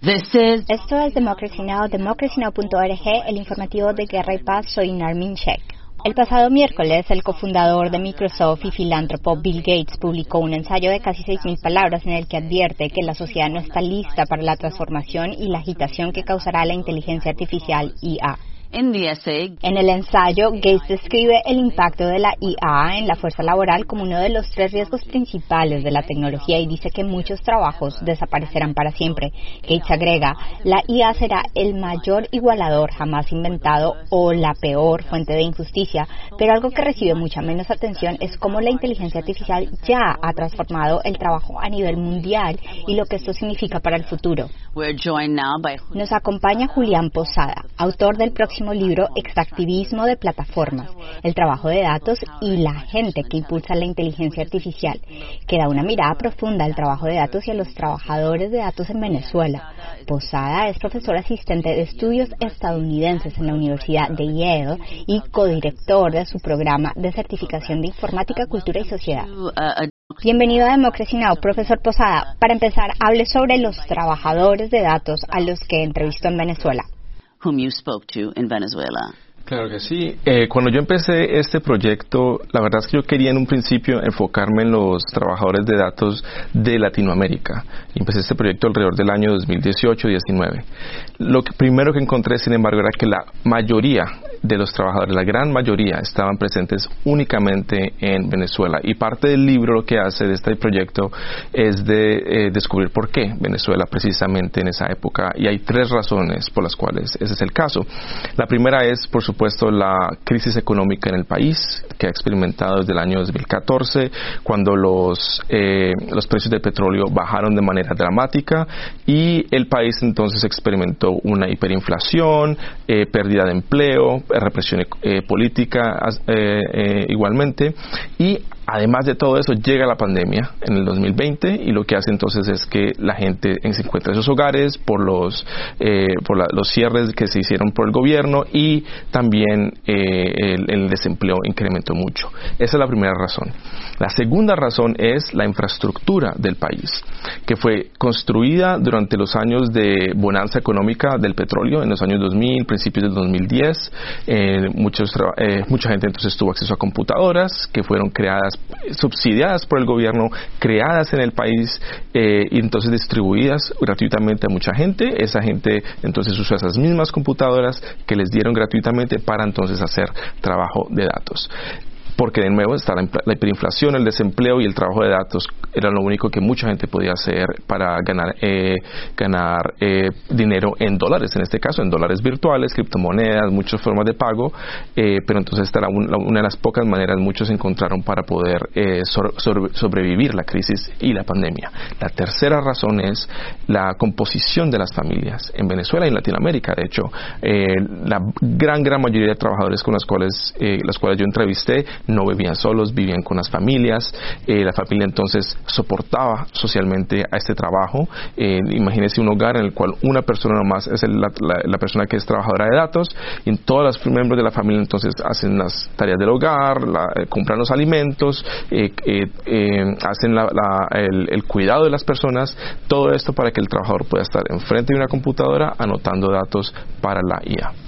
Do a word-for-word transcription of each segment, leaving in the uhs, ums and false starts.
This is... Esto es Democracy Now!, democracy now punto org, el informativo de Guerra y Paz. Soy Narmin Sheikh. El pasado miércoles, el cofundador de Microsoft y filántropo Bill Gates publicó un ensayo de casi seis mil palabras en el que advierte que la sociedad no está lista para la transformación y la agitación que causará la inteligencia artificial I A. In the essay, en el ensayo, Gates describe el impacto de la I A en la fuerza laboral como uno de los tres riesgos principales de la tecnología y dice que muchos trabajos desaparecerán para siempre. Gates agrega, la I A será el mayor igualador jamás inventado o la peor fuente de injusticia, pero algo que recibe mucha menos atención es cómo la inteligencia artificial ya ha transformado el trabajo a nivel mundial y lo que esto significa para el futuro. We're joined now by... Nos acompaña Julián Posada, autor del próximo libro Extractivismo de Plataformas, el trabajo de datos y la gente que impulsa la inteligencia artificial, que da una mirada profunda al trabajo de datos y a los trabajadores de datos en Venezuela. Posada es profesor asistente de estudios estadounidenses en la Universidad de Yale y codirector de su programa de certificación de informática, cultura y sociedad. Bienvenido a Democracy Now!, profesor Posada. Para empezar, hable sobre los trabajadores de datos a los que entrevistó en Venezuela. whom you spoke to in Venezuela. Claro que sí. Eh, cuando yo empecé este proyecto, la verdad es que yo quería en un principio enfocarme en los trabajadores de datos de Latinoamérica. Y empecé este proyecto alrededor del año dos mil dieciocho diecinueve. Lo que primero que encontré, sin embargo, era que la mayoría de los trabajadores, la gran mayoría, estaban presentes únicamente en Venezuela. Y parte del libro lo que hace de este proyecto es de eh, descubrir por qué Venezuela precisamente en esa época. Y hay tres razones por las cuales ese es el caso. La primera es, por supuesto, la crisis económica en el país, que ha experimentado desde el año dos mil catorce, cuando los, eh, los precios del petróleo bajaron de manera dramática y el país entonces experimentó una hiperinflación, eh, pérdida de empleo, represión eh, política eh, eh, igualmente, y además de todo eso llega la pandemia en el dos mil veinte y lo que hace entonces es que la gente se encuentra en sus hogares por los eh, por la, los cierres que se hicieron por el gobierno y también eh, el, el desempleo incrementó mucho. Esa es la primera razón. La segunda razón es la infraestructura del país, que fue construida durante los años de bonanza económica del petróleo, en los años dos mil, principios del dos mil diez. Eh, muchos, eh, mucha gente entonces tuvo acceso a computadoras que fueron creadas, subsidiadas por el gobierno, creadas en el país eh, y entonces distribuidas gratuitamente a mucha gente. Esa gente entonces usó esas mismas computadoras que les dieron gratuitamente para entonces hacer trabajo de datos. Porque de nuevo está la, la hiperinflación, el desempleo y el trabajo de datos era lo único que mucha gente podía hacer para ganar eh, ganar eh, dinero en dólares, en este caso en dólares virtuales, criptomonedas, muchas formas de pago, eh, pero entonces esta era un, una de las pocas maneras muchos encontraron para poder eh, sobre, sobre, sobrevivir la crisis y la pandemia. La tercera razón es la composición de las familias en Venezuela y en Latinoamérica. De hecho, eh, la gran gran mayoría de trabajadores con los cuales, eh, los cuales yo entrevisté no vivían solos, vivían con las familias. Eh, la familia entonces soportaba socialmente a este trabajo. Eh, imagínese un hogar en el cual una persona nomás es el, la, la, la persona que es trabajadora de datos y todos los miembros de la familia entonces hacen las tareas del hogar, la, eh, compran los alimentos, eh, eh, eh, hacen la, la, el, el cuidado de las personas, todo esto para que el trabajador pueda estar enfrente de una computadora anotando datos para la I A.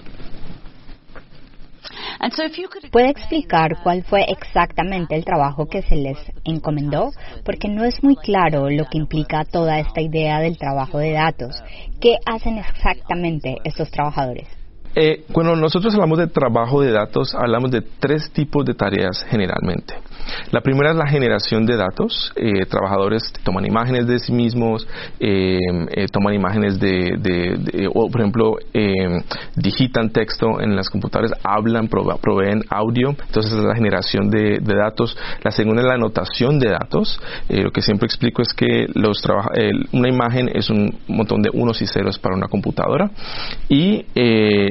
¿Puede explicar cuál fue exactamente el trabajo que se les encomendó? Porque no es muy claro lo que implica toda esta idea del trabajo de datos. ¿Qué hacen exactamente estos trabajadores? Eh, cuando nosotros hablamos de trabajo de datos, hablamos de tres tipos de tareas generalmente. La primera es la generación de datos. Eh, trabajadores toman imágenes de sí mismos, eh, eh, toman imágenes de, de, de o por ejemplo, eh, digitan texto en las computadoras, hablan, prove proveen audio. Entonces es la generación de, de datos. La segunda es la anotación de datos. Eh, lo que siempre explico es que los eh, una imagen es un montón de unos y ceros para una computadora y eh,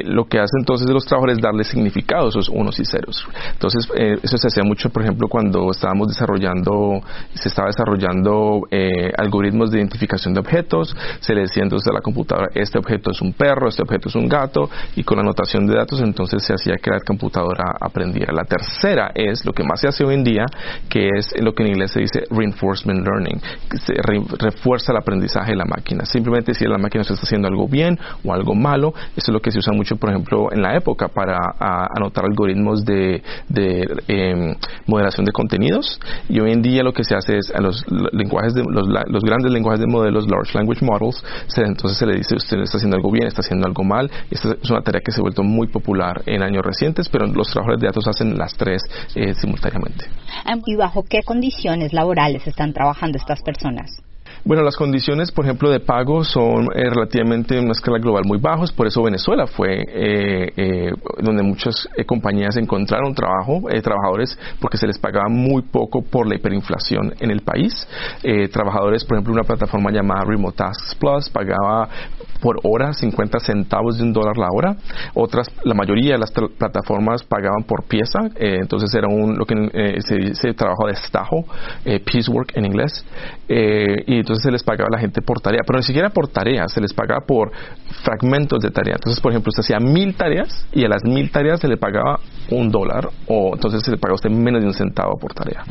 lo que hace entonces los trabajadores es darle significado a esos unos y ceros. Entonces, eh, eso se hacía mucho, por ejemplo, cuando estábamos desarrollando, se estaba desarrollando eh, algoritmos de identificación de objetos, se le decía entonces a la computadora, este objeto es un perro, este objeto es un gato, y con la anotación de datos entonces se hacía que la computadora aprendiera. La tercera es lo que más se hace hoy en día, que es lo que en inglés se dice reinforcement learning, que se re, refuerza el aprendizaje de la máquina. Simplemente si la máquina se está haciendo algo bien o algo malo, eso es lo que se usa mucho, por ejemplo, en la época para a, anotar algoritmos de, de eh, moderación de contenidos, y hoy en día lo que se hace es a los lenguajes de, los, los grandes lenguajes de modelos, large language models, se, entonces se le dice usted está haciendo algo bien, está haciendo algo mal. Esta es una tarea que se ha vuelto muy popular en años recientes, pero los trabajadores de datos hacen las tres eh, simultáneamente. ¿Y bajo qué condiciones laborales están trabajando estas personas? Bueno, las condiciones, por ejemplo, de pago son eh, relativamente en una escala global muy bajos, por eso Venezuela fue eh, eh, donde muchas eh, compañías encontraron trabajo, eh, trabajadores, porque se les pagaba muy poco por la hiperinflación en el país. Eh, trabajadores, por ejemplo, una plataforma llamada Remote Tasks Plus pagaba por hora cincuenta centavos de un dólar la hora. Otras, la mayoría de las tra- plataformas pagaban por pieza, eh, entonces era un lo que eh, se dice trabajo de estajo, eh, piecework en inglés, eh, y entonces se les pagaba a la gente por tarea, pero ni siquiera por tarea, se les pagaba por fragmentos de tarea. Entonces, por ejemplo, usted hacía mil tareas y a las mil tareas se le pagaba un dólar, o entonces se le pagaba a usted menos de un centavo por tarea.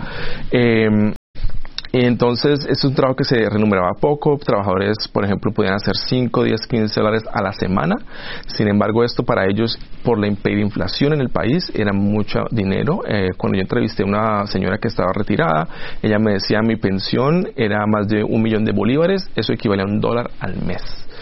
Eh, Entonces, es un trabajo que se remuneraba poco. Trabajadores, por ejemplo, podían hacer cinco, diez, quince dólares a la semana. Sin embargo, esto para ellos, por la hiperinflación en el país, era mucho dinero. Eh, cuando yo entrevisté a una señora que estaba retirada, ella me decía, mi pensión era más de un millón de bolívares. Eso equivale a un dólar al mes.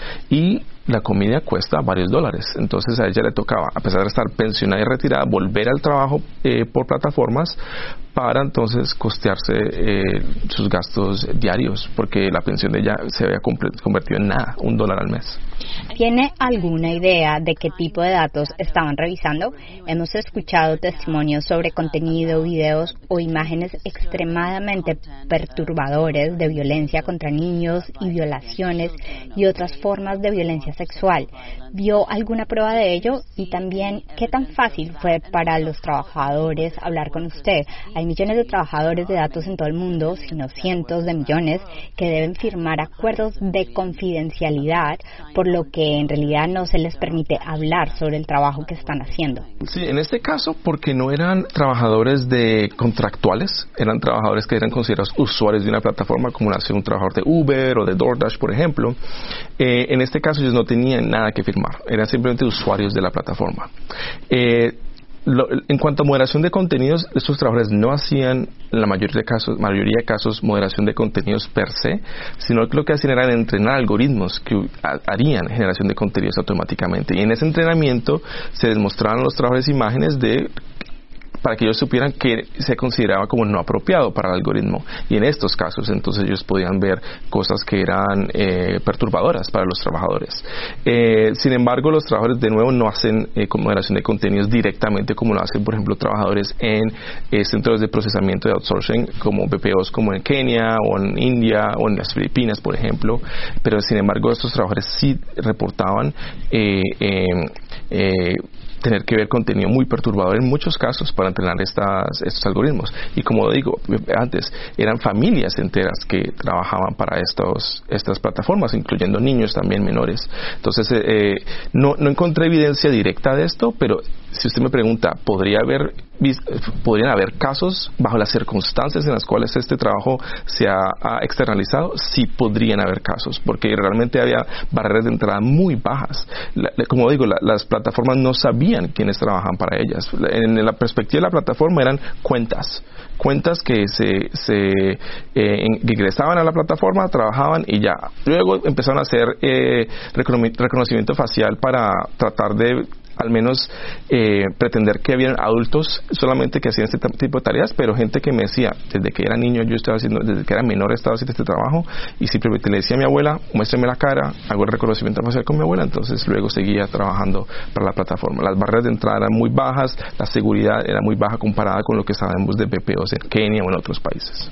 Y la comida cuesta varios dólares. Entonces a ella le tocaba, a pesar de estar pensionada y retirada, volver al trabajo eh, por plataformas para entonces costearse eh, sus gastos diarios, porque la pensión de ella se había convertido en nada, un dólar al mes. ¿Tiene alguna idea de qué tipo de datos estaban revisando? Hemos escuchado testimonios sobre contenido, videos o imágenes extremadamente perturbadores de violencia contra niños y violaciones y otras formas de violencia sexual. ¿Vio alguna prueba de ello? Y también, ¿qué tan fácil fue para los trabajadores hablar con usted? Hay millones de trabajadores de datos en todo el mundo, sino cientos de millones, que deben firmar acuerdos de confidencialidad, por lo que en realidad no se les permite hablar sobre el trabajo que están haciendo. Sí, en este caso, porque no eran trabajadores de contractuales, eran trabajadores que eran considerados usuarios de una plataforma, como nació un trabajador de Uber o de DoorDash, por ejemplo. Eh, en este caso ellos no tenían nada que firmar, eran simplemente usuarios de la plataforma. Eh, Lo, en cuanto a moderación de contenidos, estos trabajadores no hacían, en la mayoría de casos, mayoría de casos, moderación de contenidos per se, sino que lo que hacían era entrenar algoritmos que harían generación de contenidos automáticamente. Y en ese entrenamiento se les mostraban a los trabajadores imágenes de para que ellos supieran que se consideraba como no apropiado para el algoritmo, y en estos casos entonces ellos podían ver cosas que eran eh, perturbadoras para los trabajadores. Eh, sin embargo, los trabajadores de nuevo no hacen eh, moderación de contenidos directamente como lo hacen, por ejemplo, trabajadores en eh, centros de procesamiento de outsourcing como B P Os como en Kenia o en India o en las Filipinas, por ejemplo, pero sin embargo estos trabajadores sí reportaban eh, eh, eh, tener que ver contenido muy perturbador en muchos casos para entrenar estas, estos algoritmos. Y como digo antes, eran familias enteras que trabajaban para estos, estas plataformas, incluyendo niños también menores. Entonces, eh, no, no encontré evidencia directa de esto, pero si usted me pregunta, ¿podría haber, ¿podrían haber casos bajo las circunstancias en las cuales este trabajo se ha, ha externalizado? Sí, podrían haber casos, porque realmente había barreras de entrada muy bajas. La, como digo, la, las plataformas no sabían quiénes trabajaban para ellas. En la perspectiva de la plataforma eran cuentas, cuentas que se, se eh, ingresaban a la plataforma, trabajaban y ya. Luego empezaron a hacer eh, reconocimiento facial para tratar de al menos eh, pretender que habían adultos solamente que hacían este tipo de tareas, pero gente que me decía, desde que era niño yo estaba haciendo, desde que era menor estaba haciendo este trabajo, y simplemente le decía a mi abuela, muéstrame la cara, hago el reconocimiento facial con mi abuela, entonces luego seguía trabajando para la plataforma. Las barreras de entrada eran muy bajas, la seguridad era muy baja comparada con lo que sabemos de B P Os en Kenia o en otros países.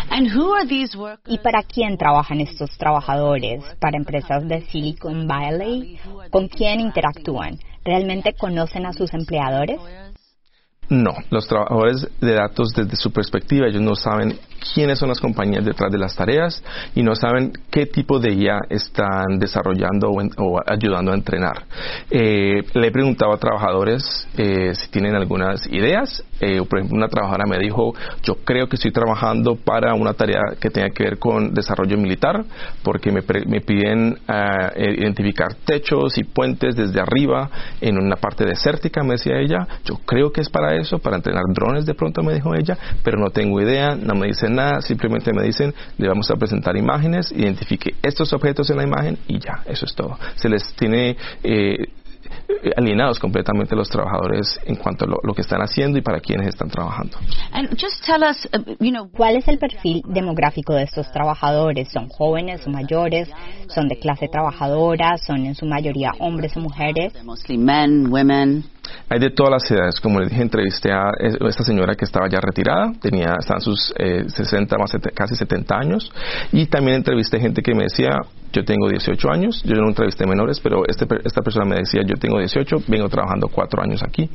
¿Y para quién trabajan estos trabajadores? ¿Para empresas de Silicon Valley? ¿Con quién interactúan? realmente conocen a sus empleadores? No, los trabajadores de datos desde su perspectiva, ellos no saben quiénes son las compañías detrás de las tareas y no saben qué tipo de I A están desarrollando o, en, o ayudando a entrenar. Eh, le he preguntado a trabajadores eh, si tienen algunas ideas. Eh, por ejemplo, una trabajadora me dijo, yo creo que estoy trabajando para una tarea que tenga que ver con desarrollo militar, porque me, me piden uh, identificar techos y puentes desde arriba en una parte desértica, me decía ella. Yo creo que es para eso, para entrenar drones, de pronto me dijo ella, pero no tengo idea, no me dicen nada, simplemente me dicen, le vamos a presentar imágenes, identifique estos objetos en la imagen y ya, eso es todo. Se les tiene eh, alienados completamente los trabajadores en cuanto a lo, lo que están haciendo y para quiénes están trabajando. And just tell us, uh, you know, ¿cuál es el perfil demográfico de estos trabajadores? ¿Son jóvenes o mayores? ¿Son de clase trabajadora? ¿Son en su mayoría hombres o mujeres? mostly men, women. Hay de todas las edades. Como les dije, entrevisté a esta señora que estaba ya retirada, tenía, estaba en sus eh, sesenta, más casi setenta años, y también entrevisté gente que me decía, yo tengo dieciocho años, yo no entrevisté menores, pero este, esta persona me decía, yo tengo dieciocho, vengo trabajando cuatro años aquí.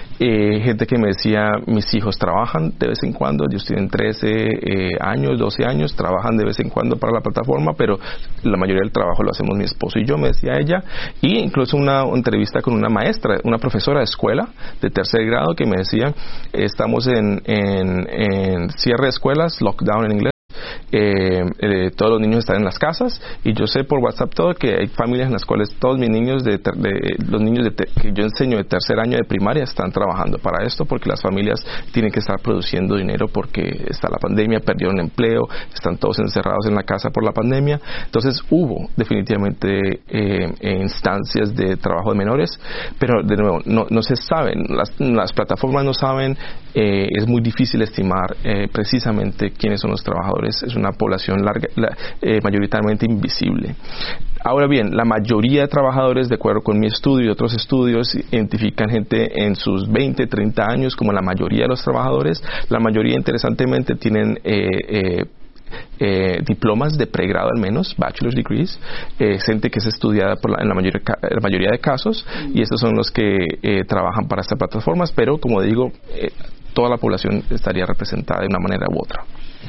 Eh, gente que me decía, mis hijos trabajan de vez en cuando, ellos tienen trece eh, años, doce años, trabajan de vez en cuando para la plataforma, pero la mayoría del trabajo lo hacemos mi esposo y yo, me decía ella. Y incluso una entrevista con una maestra, una profesora de escuela de tercer grado que me decía, estamos en, en, en cierre de escuelas, lockdown en inglés. Eh, eh, todos los niños están en las casas y yo sé por WhatsApp todo que hay familias en las cuales todos mis niños de, ter, de los niños de te, que yo enseño de tercer año de primaria están trabajando para esto porque las familias tienen que estar produciendo dinero porque está la pandemia, perdieron empleo, están todos encerrados en la casa por la pandemia. Entonces hubo definitivamente eh, instancias de trabajo de menores, pero de nuevo no, no se saben, las, las plataformas no saben, eh, es muy difícil estimar eh, precisamente quiénes son los trabajadores. Es una población larga, la, eh, mayoritariamente invisible. Ahora bien, la mayoría de trabajadores, de acuerdo con mi estudio y otros estudios, identifican gente en sus veinte, treinta años como la mayoría de los trabajadores. La mayoría, interesantemente, tienen eh, eh, Eh, diplomas de pregrado al menos, bachelor's degrees, eh, gente que es estudiada por la, en la mayoría, la mayoría de casos, y estos son los que eh, trabajan para estas plataformas, pero como digo, eh, toda la población estaría representada de una manera u otra.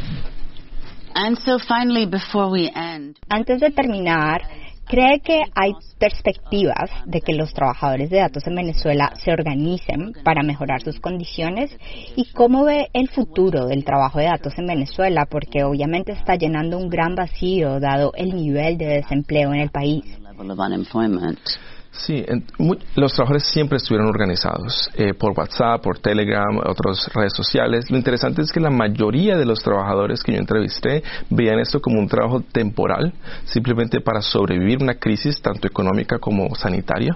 And so finally, before we end, antes de terminar, ¿cree que hay perspectivas de que los trabajadores de datos en Venezuela se organicen para mejorar sus condiciones? ¿Y cómo ve el futuro del trabajo de datos en Venezuela? Porque obviamente está llenando un gran vacío dado el nivel de desempleo en el país. level of unemployment. Sí, en, muy, los trabajadores siempre estuvieron organizados eh, por WhatsApp, por Telegram, otras redes sociales. Lo interesante es que la mayoría de los trabajadores que yo entrevisté veían esto como un trabajo temporal, simplemente para sobrevivir una crisis tanto económica como sanitaria.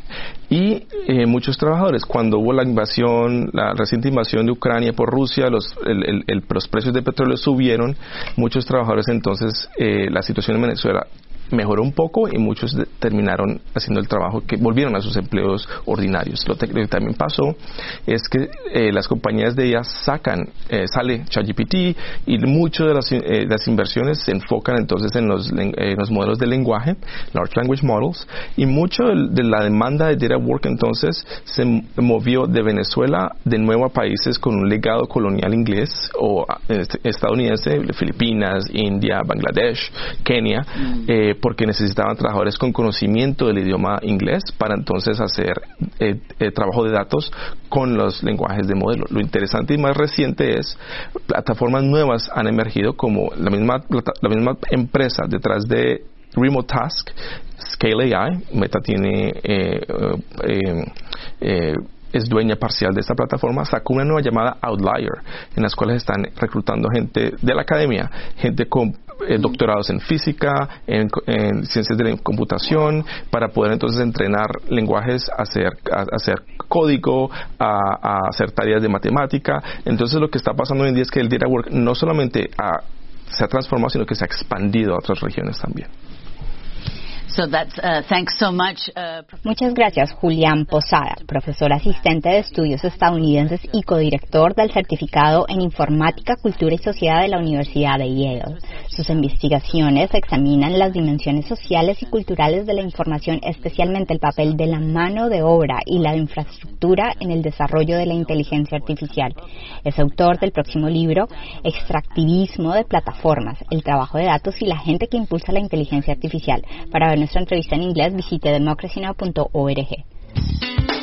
Y eh, muchos trabajadores, cuando hubo la invasión, la reciente invasión de Ucrania por Rusia, los, el, el, el, los precios de petróleo subieron, muchos trabajadores entonces, eh, la situación en Venezuela mejoró un poco y muchos de, terminaron haciendo el trabajo, que volvieron a sus empleos ordinarios. Lo, te, lo que también pasó es que eh, las compañías de I A sacan, eh, sale ChatGPT y muchas de las, eh, las inversiones se enfocan entonces en los, eh, los modelos de lenguaje, Large Language Models, y mucho de, de la demanda de data work entonces se movió de Venezuela de nuevo a países con un legado colonial inglés o eh, estadounidense, Filipinas, India, Bangladesh, Kenia, mm. eh, porque necesitaban trabajadores con conocimiento del idioma inglés para entonces hacer eh, eh, trabajo de datos con los lenguajes de modelo. Lo interesante y más reciente es plataformas nuevas han emergido como la misma, la misma empresa detrás de Remote Task, Scale A I, Meta tiene eh, eh, eh, es dueña parcial de esta plataforma, sacó una nueva llamada Outlier, en las cuales están reclutando gente de la academia, gente con eh, doctorados en física, en, en ciencias de la computación, para poder entonces entrenar lenguajes, a hacer, a, a hacer código, a, a hacer tareas de matemática. Entonces lo que está pasando hoy en día es que el data work no solamente ha, se ha transformado, sino que se ha expandido a otras regiones también. So that's, uh, thanks so much, uh, Muchas gracias, Julián Posada, profesor asistente de estudios estadounidenses y codirector del certificado en Informática, Cultura y Sociedad de la Universidad de Yale. Sus investigaciones examinan las dimensiones sociales y culturales de la información, especialmente el papel de la mano de obra y la infraestructura en el desarrollo de la inteligencia artificial. Es autor del próximo libro, Extractivismo de plataformas, el trabajo de datos y la gente que impulsa la inteligencia artificial. Para ver nuestra entrevista en inglés, visite democracy now punto org.